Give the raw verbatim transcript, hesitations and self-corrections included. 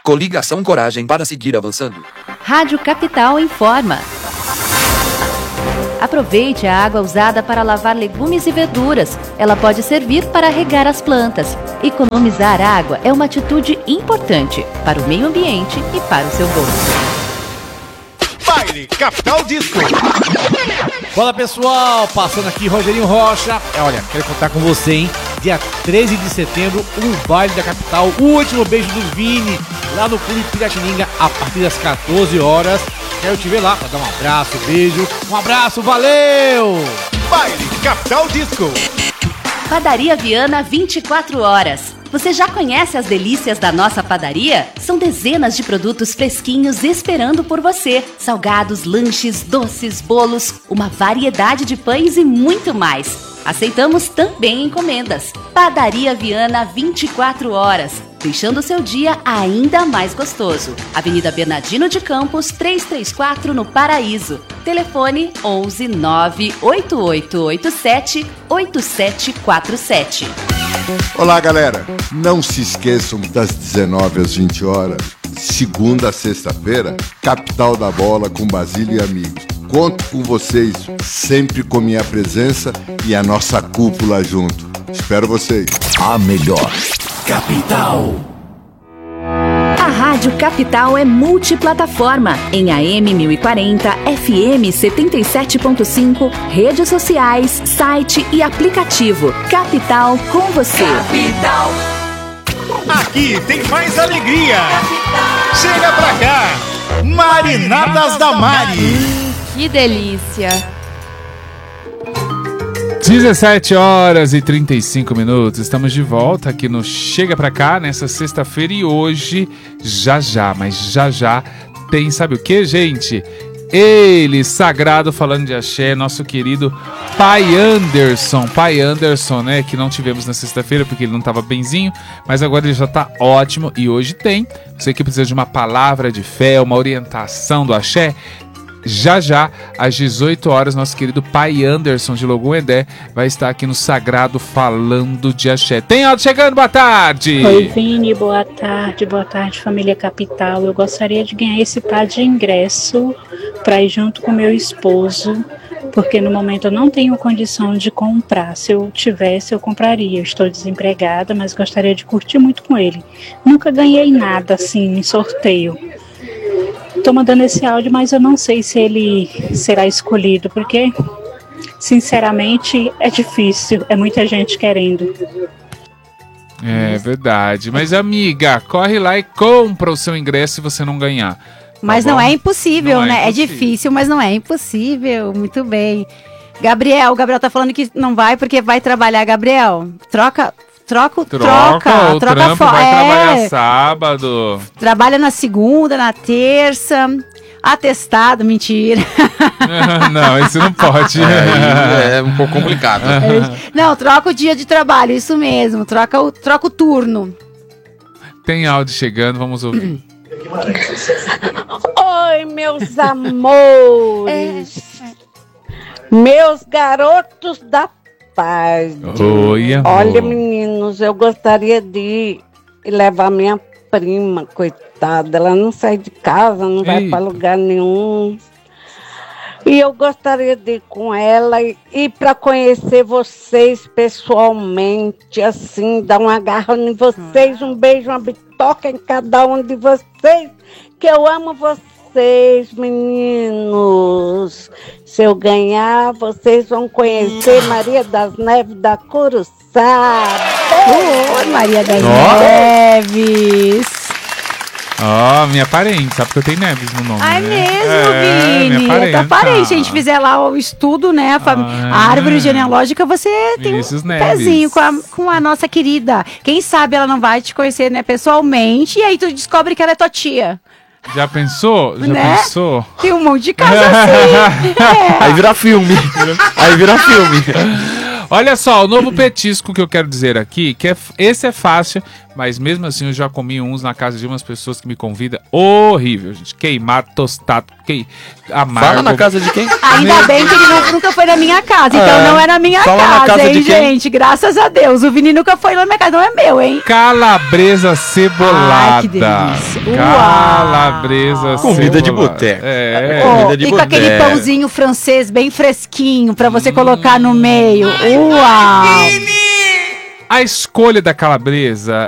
Coligação Coragem para seguir avançando. Rádio Capital informa. Aproveite a água usada para lavar legumes e verduras. Ela pode servir para regar as plantas. Economizar água é uma atitude importante para o meio ambiente e para o seu bolso. Baile Capital Disco. Fala pessoal, passando aqui Rogerinho Rocha. Olha, quero contar com você, hein? Dia treze de setembro, o Baile da Capital, o último beijo do Vini, lá no Clube Piratininga, a partir das quatorze horas. Quero te ver lá pra dar um abraço, beijo. Um abraço, valeu! Baile Capital Disco. Padaria Viana vinte e quatro horas. Você já conhece as delícias da nossa padaria? São dezenas de produtos fresquinhos esperando por você. Salgados, lanches, doces, bolos, uma variedade de pães e muito mais. Aceitamos também encomendas. Padaria Viana vinte e quatro horas, deixando o seu dia ainda mais gostoso. Avenida Bernardino de Campos, trezentos e trinta e quatro, no Paraíso. Telefone onze nove oito oito oito sete oito sete quatro sete. Olá, galera. Não se esqueçam das dezenove às vinte horas, segunda a sexta-feira, Capital da Bola com Basílio e amigos. Conto com vocês, sempre com minha presença e a nossa cúpula junto. Espero vocês. A melhor Capital. A Rádio Capital é multiplataforma, em A M mil e quarenta, F M setenta e sete ponto cinco, redes sociais, site e aplicativo. Capital com você. Capital. Aqui tem mais alegria. Capital. Chega pra cá. Marinadas da Mari. Que delícia! dezessete horas e trinta e cinco minutos, estamos de volta aqui no Chega Pra Cá nessa sexta-feira e hoje, já já, mas já já, tem, sabe o que, gente? Ele, sagrado, falando de axé, nosso querido Pai Anderson, Pai Anderson, né, que não tivemos na sexta-feira porque ele não estava benzinho, mas agora ele já está ótimo e hoje tem. Você que precisa de uma palavra de fé, uma orientação do axé, já já, às dezoito horas, nosso querido Pai Anderson de Logoendé vai estar aqui no Sagrado falando de axé. Tem áudio chegando, boa tarde! Oi, Vini, boa tarde, boa tarde, família Capital. Eu gostaria de ganhar esse par de ingresso para ir junto com meu esposo, porque no momento eu não tenho condição de comprar. Se eu tivesse, eu compraria. Eu estou desempregada, mas gostaria de curtir muito com ele. Nunca ganhei nada assim em sorteio. Estou mandando esse áudio, mas eu não sei se ele será escolhido, porque, sinceramente, é difícil. É muita gente querendo. É verdade. Mas, amiga, corre lá e compra o seu ingresso se você não ganhar. Mas tá não bom? é impossível, Não é né? impossível. É difícil, mas não é impossível. Muito bem. Gabriel, o Gabriel tá falando que não vai porque vai trabalhar. Gabriel, troca... Troca, troca, Troca, o troca trampo, fo- vai é, trabalhar sábado. Trabalha na segunda, na terça. Atestado, mentira. Não, isso não pode. É, é um pouco complicado. Não, troca o dia de trabalho, isso mesmo. Troca o, troca o turno. Tem áudio chegando, vamos ouvir. Oi, meus amores. Meus garotos da paz. Oi, amor. Olha, meninos, eu gostaria de levar minha prima, coitada. Ela não sai de casa, não vai para lugar nenhum. E eu gostaria de ir com ela e, e para conhecer vocês pessoalmente, assim, dar um agarrão em vocês, um beijo, uma bitoca em cada um de vocês, que eu amo vocês, meninos. Se eu ganhar, vocês vão conhecer Maria das Neves da Curuçá. Oi, Maria das Ó. Neves. Ó, minha parente, sabe que eu tenho Neves no nome, Ai, né? mesmo, É, Vini. minha É tua parenta. parente. Se a gente fizer lá o estudo, né? A, fam- Ah, a árvore genealógica, você tem Isso, os um Neves. pezinho com a, com a nossa querida. Quem sabe ela não vai te conhecer, né, pessoalmente, e aí tu descobre que ela é tua tia. Já pensou? Já Né? pensou? Tem um monte de casos assim. É. Aí vira filme. Aí vira filme. Olha só, o novo petisco que eu quero dizer aqui, que é, esse é fácil, mas mesmo assim eu já comi uns na casa de umas pessoas que me convidam. Horrível, gente. Queimado, tostado, Que amargo. Fala na casa de quem? Ainda Meu bem que ele não- nunca foi na minha casa, então É. não é na minha Fala na casa, casa hein, de quem? gente? Graças a Deus. O Vini nunca foi na minha casa, não é meu, hein? Calabresa cebolada. Ai, que delícia. Uau. Calabresa Comida de cebolada. boteco. É. Ó, comida de e com aquele boteco. pãozinho francês bem fresquinho pra você colocar no meio. Uau! A escolha da calabresa